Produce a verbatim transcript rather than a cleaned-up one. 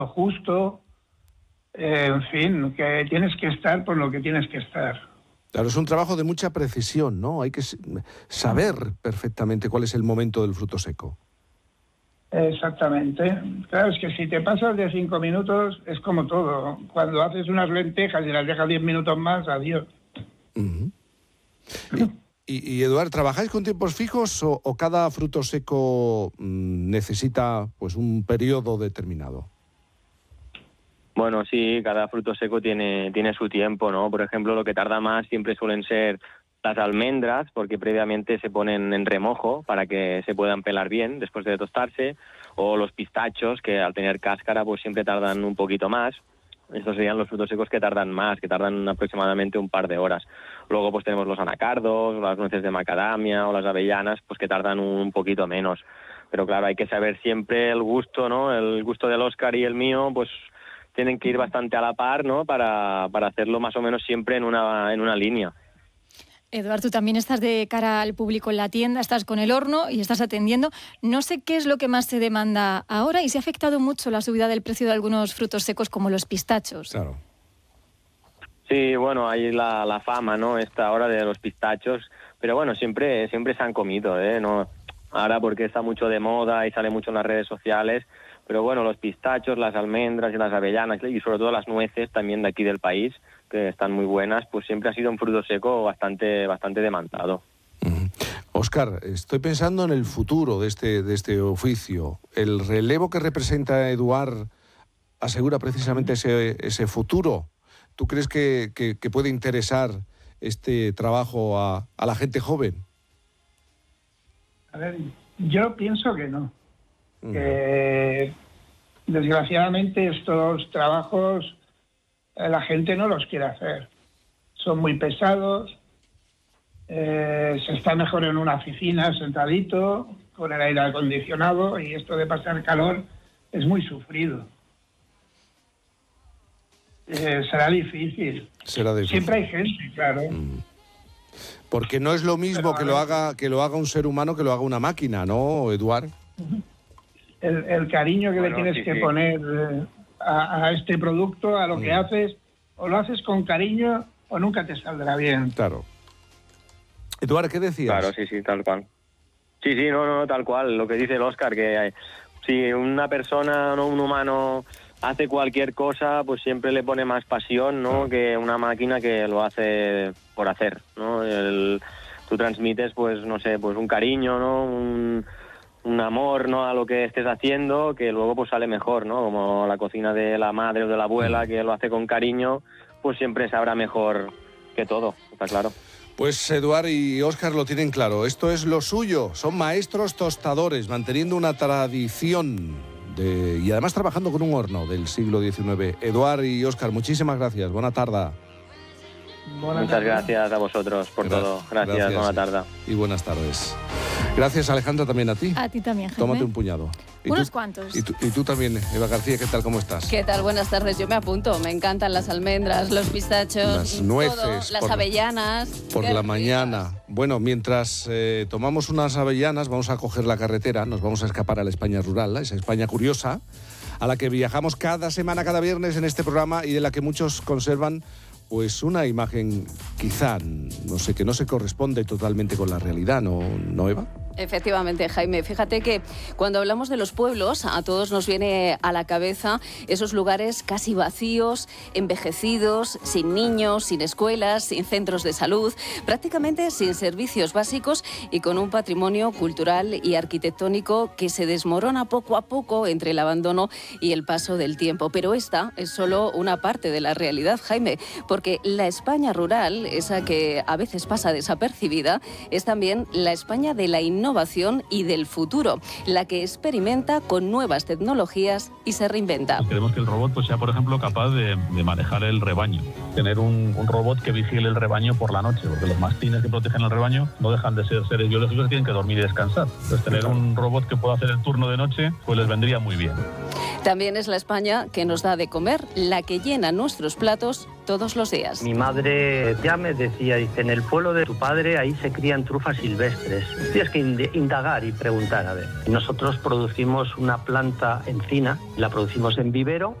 justo, eh, en fin, que tienes que estar por lo que tienes que estar. Claro, es un trabajo de mucha precisión, ¿no? Hay que saber perfectamente cuál es el momento del fruto seco. Exactamente. Claro, es que si te pasas de cinco minutos es como todo. Cuando haces unas lentejas y las dejas diez minutos más, adiós. Uh-huh. y, y, Eduard, ¿trabajáis con tiempos fijos o, o cada fruto seco mmm, necesita pues un periodo determinado? Bueno, sí, cada fruto seco tiene, tiene su tiempo, ¿no? Por ejemplo, lo que tarda más siempre suelen ser las almendras, porque previamente se ponen en remojo para que se puedan pelar bien después de tostarse, o los pistachos, que al tener cáscara pues siempre tardan un poquito más. Estos serían los frutos secos que tardan más, que tardan aproximadamente un par de horas. Luego pues tenemos los anacardos, las nueces de macadamia o las avellanas, pues que tardan un poquito menos. Pero claro, hay que saber siempre el gusto, ¿no? El gusto del Óscar y el mío, pues tienen que ir bastante a la par, ¿no? Para, para hacerlo más o menos siempre en una, en una línea. Eduard, tú también estás de cara al público en la tienda, estás con el horno y estás atendiendo. No sé qué es lo que más se demanda ahora y si ha afectado mucho la subida del precio de algunos frutos secos como los pistachos. Claro. Sí, bueno, hay la, la fama, ¿no? Esta hora de los pistachos, pero bueno, siempre, siempre se han comido, ¿eh? No, ahora porque está mucho de moda y sale mucho en las redes sociales. Pero bueno, los pistachos, las almendras y las avellanas y sobre todo las nueces también de aquí del país, que están muy buenas, pues siempre ha sido un fruto seco bastante bastante demandado. Uh-huh. Óscar, estoy pensando en el futuro de este, de este oficio. ¿El relevo que representa Eduard asegura precisamente ese, ese futuro? ¿Tú crees que, que, que puede interesar este trabajo a, a la gente joven? A ver, yo pienso que no. Que desgraciadamente estos trabajos eh, la gente no los quiere hacer. Son muy pesados, eh, se está mejor en una oficina sentadito, con el aire acondicionado, y esto de pasar calor es muy sufrido. Eh, será difícil. Será difícil. Siempre hay gente, claro. Mm. Porque no es lo mismo que lo haga que lo haga un ser humano que lo haga una máquina, ¿no, Eduard? El, el cariño que bueno, le tienes sí, que sí. poner eh, a, a este producto, a lo mm. que haces, o lo haces con cariño o nunca te saldrá bien. Claro. Eduard, ¿qué decías? Claro, sí, sí, tal cual. Sí, sí, no, no, tal cual. Lo que dice el Óscar, que hay, si una persona, no un humano, hace cualquier cosa, pues siempre le pone más pasión, ¿no? Claro. Que una máquina que lo hace por hacer, ¿no? El, tú transmites, pues, no sé, pues un cariño, ¿no? Un... un amor, ¿no?, a lo que estés haciendo, que luego pues sale mejor, ¿no? Como la cocina de la madre o de la abuela, que lo hace con cariño, pues siempre sabrá mejor que todo, está claro. Pues Eduard y Óscar lo tienen claro, esto es lo suyo, son maestros tostadores, manteniendo una tradición de... y además trabajando con un horno del siglo diecinueve. Eduard y Óscar, muchísimas gracias, buena tarde. Buenas Muchas tarde. Gracias a vosotros por Gra- todo. Gracias, gracias, buena tarde. Y buenas tardes. Gracias, Alejandra, también a ti. A ti también, Jaime. Tómate un puñado. ¿Y Unos tú, cuantos. Y tú, y tú también, Eva García, ¿qué tal? ¿Cómo estás? ¿Qué tal? Buenas tardes. Yo me apunto. Me encantan las almendras, los pistachos, las nueces, todo, las por, avellanas. Por la mañana. Bueno, mientras eh, tomamos unas avellanas, vamos a coger la carretera, nos vamos a escapar a la España rural, a esa España curiosa, a la que viajamos cada semana, cada viernes en este programa y de la que muchos conservan pues una imagen quizá, no sé, que no se corresponde totalmente con la realidad, ¿no, ¿no Eva? Efectivamente, Jaime. Fíjate que cuando hablamos de los pueblos, a todos nos viene a la cabeza esos lugares casi vacíos, envejecidos, sin niños, sin escuelas, sin centros de salud, prácticamente sin servicios básicos y con un patrimonio cultural y arquitectónico que se desmorona poco a poco entre el abandono y el paso del tiempo. Pero esta es solo una parte de la realidad, Jaime, porque la España rural, esa que a veces pasa desapercibida, es también la España de la innovación innovación y del futuro, la que experimenta con nuevas tecnologías y se reinventa. Queremos que el robot pues, sea, por ejemplo, capaz de, de manejar el rebaño, tener un, un robot que vigile el rebaño por la noche, porque los mastines que protegen el rebaño no dejan de ser seres biológicos que tienen que dormir y descansar. Entonces, tener un robot que pueda hacer el turno de noche, pues les vendría muy bien. También es la España que nos da de comer, la que llena nuestros platos todos los días. Mi madre ya me decía, dice, en el pueblo de tu padre ahí se crían trufas silvestres. Tienes que indagar y preguntar, a ver. Nosotros producimos una planta encina, la producimos en vivero